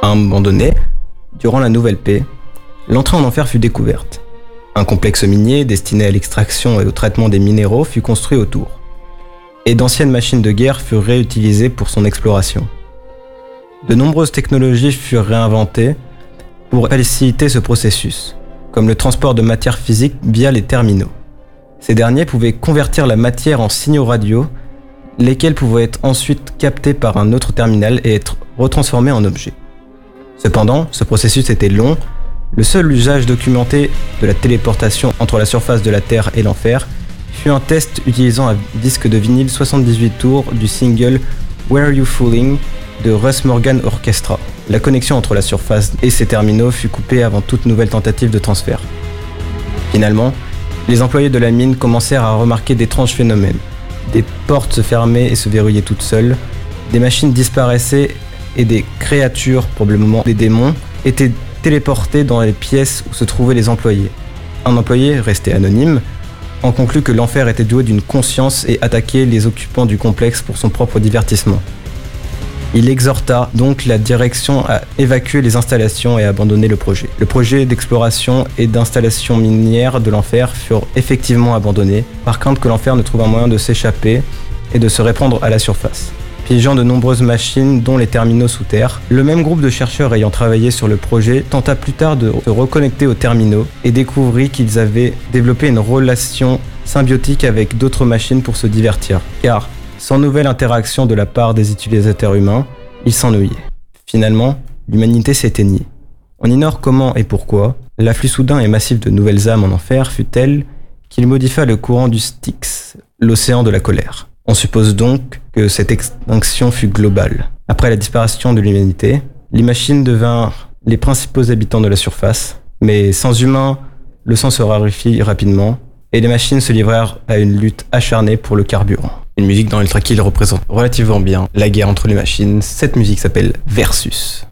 un moment donné, durant la Nouvelle Paix, l'entrée en enfer fut découverte. Un complexe minier destiné à l'extraction et au traitement des minéraux fut construit autour. Et d'anciennes machines de guerre furent réutilisées pour son exploration. De nombreuses technologies furent réinventées pour faciliter ce processus, comme le transport de matière physique via les terminaux. Ces derniers pouvaient convertir la matière en signaux radio, lesquels pouvaient être ensuite captés par un autre terminal et être retransformés en objets. Cependant, ce processus était long. Le seul usage documenté de la téléportation entre la surface de la Terre et l'enfer fut un test utilisant un disque de vinyle 78 tours du single Were You Fooling de Russ Morgan Orchestra. La connexion entre la surface et ses terminaux fut coupée avant toute nouvelle tentative de transfert. Finalement, les employés de la mine commencèrent à remarquer d'étranges phénomènes. Des portes se fermaient et se verrouillaient toutes seules, des machines disparaissaient et des créatures, probablement des démons, étaient téléportées dans les pièces où se trouvaient les employés. Un employé, resté anonyme, en conclut que l'enfer était doué d'une conscience et attaquait les occupants du complexe pour son propre divertissement. Il exhorta donc la direction à évacuer les installations et à abandonner le projet. Le projet d'exploration et d'installation minière de l'enfer furent effectivement abandonnés, par crainte que l'enfer ne trouve un moyen de s'échapper et de se répandre à la surface. Piégeant de nombreuses machines, dont les terminaux sous terre, le même groupe de chercheurs ayant travaillé sur le projet tenta plus tard de se reconnecter aux terminaux et découvrit qu'ils avaient développé une relation symbiotique avec d'autres machines pour se divertir, car sans nouvelle interaction de la part des utilisateurs humains, ils s'ennuyaient. Finalement, l'humanité s'éteignit. On ignore comment et pourquoi, l'afflux soudain et massif de nouvelles âmes en enfer fut tel qu'il modifia le courant du Styx, l'océan de la colère. On suppose donc que cette extinction fut globale. Après la disparition de l'humanité, les machines devinrent les principaux habitants de la surface, mais sans humains, le sang se raréfie rapidement, et les machines se livrèrent à une lutte acharnée pour le carburant. Une musique dans Ultra Kill représente relativement bien la guerre entre les machines. Cette musique s'appelle Versus.